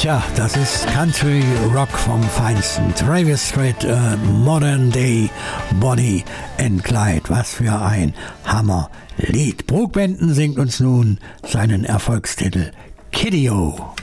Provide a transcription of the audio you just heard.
Tja, das ist Country Rock vom Feinsten. Travis Tritt, Modern Day, Bonnie and Clyde. Was für ein Hammerlied. Brook Benton singt uns nun seinen Erfolgstitel Kiddy-O.